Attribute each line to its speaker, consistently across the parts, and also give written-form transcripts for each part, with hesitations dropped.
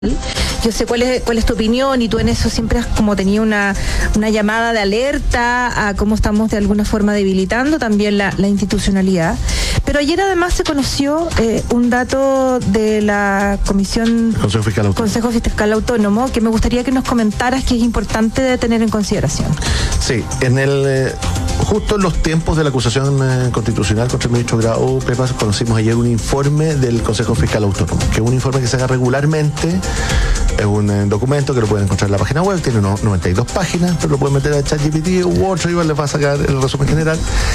Speaker 1: Yo sé cuál es tu opinión, y tú en eso siempre has como tenido una llamada de alerta a cómo estamos de alguna forma debilitando también la institucionalidad. Pero ayer además se conoció un dato de la Consejo Fiscal Autónomo que me gustaría que nos comentaras, que es importante de tener en consideración.
Speaker 2: Sí, justo en los tiempos de la acusación constitucional contra el ministro Grau, Pepa, conocimos ayer un informe del Consejo Fiscal Autónomo, que es un informe que se haga regularmente. Es un documento que lo pueden encontrar en la página web, tiene 92 páginas, pero lo pueden meter a ChatGPT u otro y les va a sacar el resumen general.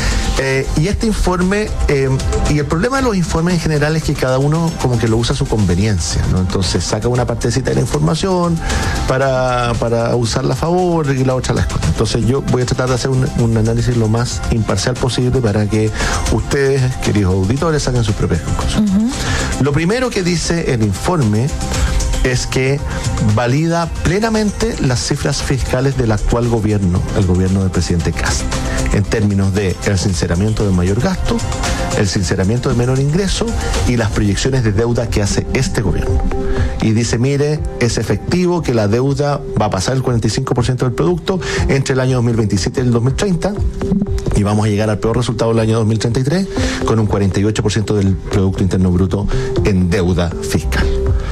Speaker 2: Y este informe, y el problema de los informes en general es que cada uno como que lo usa a su conveniencia, ¿no? Entonces saca una partecita de la información para usarla a favor y la otra la esconde. Entonces yo voy a tratar de hacer un análisis lo más imparcial posible para que ustedes, queridos auditores, saquen sus propias conclusiones. Lo primero que dice el informe es que valida plenamente las cifras fiscales del actual gobierno, el gobierno del presidente Kast, en términos de el sinceramiento de mayor gasto, el sinceramiento de menor ingreso y las proyecciones de deuda que hace este gobierno. Y dice, mire, es efectivo que la deuda va a pasar el 45% del producto entre el año 2027 y el 2030, y vamos a llegar al peor resultado del año 2033 con un 48% del Producto Interno Bruto en deuda fiscal.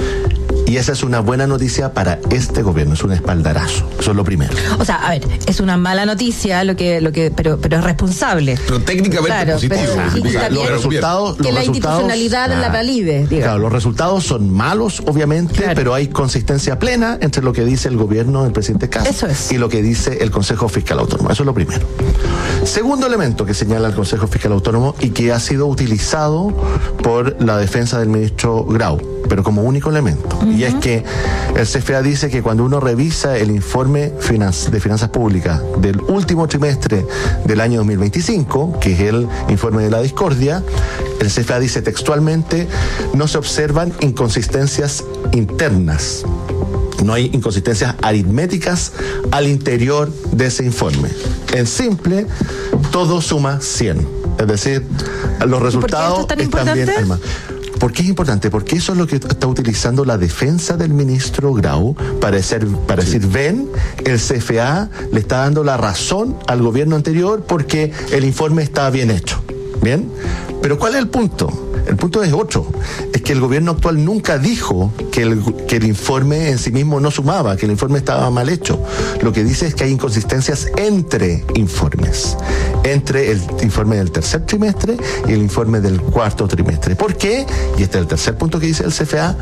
Speaker 2: Y esa es una buena noticia para este gobierno, es un espaldarazo. Eso es lo primero.
Speaker 1: O sea, a ver, es una mala noticia pero es responsable.
Speaker 3: Pero técnicamente positivo.
Speaker 2: Los resultados,
Speaker 1: que la institucionalidad la valide.
Speaker 2: Claro, los resultados son malos, obviamente, pero hay consistencia plena entre lo que dice el gobierno del presidente Kast y lo que dice el Consejo Fiscal Autónomo. Eso es lo primero. Segundo elemento que señala el Consejo Fiscal Autónomo y que ha sido utilizado por la defensa del ministro Grau, pero como único elemento. Y es que el CFA dice que cuando uno revisa el informe de finanzas públicas del último trimestre del año 2025, que es el informe de la discordia, el CFA dice textualmente, no se observan inconsistencias internas. No hay inconsistencias aritméticas al interior de ese informe. En simple, todo suma 100. Es decir, los resultados están bien armados. ¿Por qué es importante? Porque eso es lo que está utilizando la defensa del ministro Grau para decir, ven, el CFA le está dando la razón al gobierno anterior porque el informe está bien hecho. ¿Bien? Pero ¿cuál es el punto? El punto es otro, es que el gobierno actual nunca dijo que el informe en sí mismo no sumaba, que el informe estaba mal hecho. Lo que dice es que hay inconsistencias entre informes, entre el informe del tercer trimestre y el informe del cuarto trimestre. ¿Por qué? Y este es el tercer punto que dice el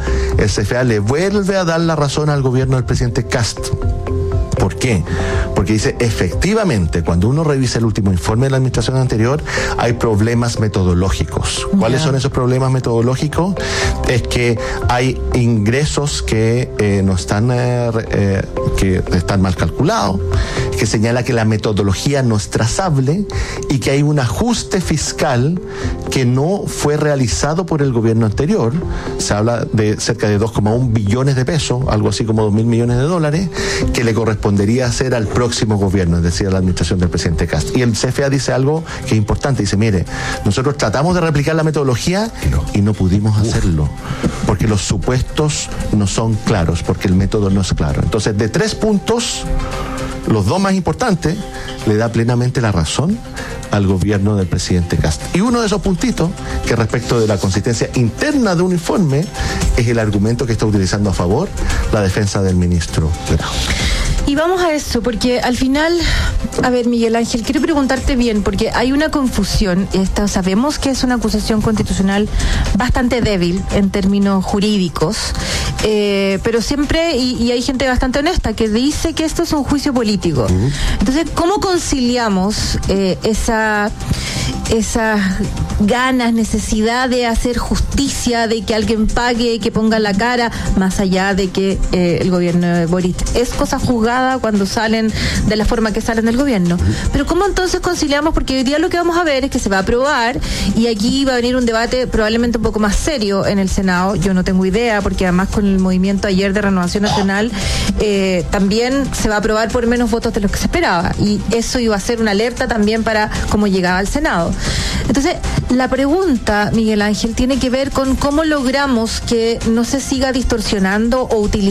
Speaker 2: CFA le vuelve a dar la razón al gobierno del presidente Kast. ¿Por qué? Porque dice, efectivamente, cuando uno revisa el último informe de la administración anterior, hay problemas metodológicos. ¿Cuáles son esos problemas metodológicos? Es que hay ingresos que no están, que están mal calculados, que señala que la metodología no es trazable y que hay un ajuste fiscal que no fue realizado por el gobierno anterior. Se habla de cerca de 2,1 billones de pesos, algo así como 2.000 millones de dólares, que le correspondería hacer al próximo gobierno, es decir, a la administración del presidente Kast. Y el CFA dice algo que es importante, dice, mire, nosotros tratamos de replicar la metodología y no pudimos hacerlo, porque los supuestos no son claros, porque el método no es claro. Entonces, de 3 puntos, los 2 más importantes, le da plenamente la razón al gobierno del presidente Kast. Y uno de esos puntitos, que respecto de la consistencia interna de un informe, es el argumento que está utilizando a favor la defensa del ministro Grau.
Speaker 1: Y vamos a eso, porque al final, a ver, Miguel Ángel, quiero preguntarte bien, porque hay una confusión. Sabemos que es una acusación constitucional bastante débil en términos jurídicos, pero siempre, y hay gente bastante honesta que dice que esto es un juicio político. Entonces, ¿cómo conciliamos esas ganas, necesidad de hacer justicia, de que alguien pague, que ponga la cara, más allá de que el gobierno de Boric es cosa juzgada cuando salen de la forma que salen del gobierno? Pero ¿cómo entonces conciliamos? Porque hoy día lo que vamos a ver es que se va a aprobar y aquí va a venir un debate probablemente un poco más serio en el Senado. Yo no tengo idea, porque además con el movimiento ayer de Renovación Nacional también se va a aprobar por menos votos de los que se esperaba, y eso iba a ser una alerta también para cómo llegaba al Senado. Estado. Entonces, la pregunta, Miguel Ángel, tiene que ver con cómo logramos que no se siga distorsionando o utilizando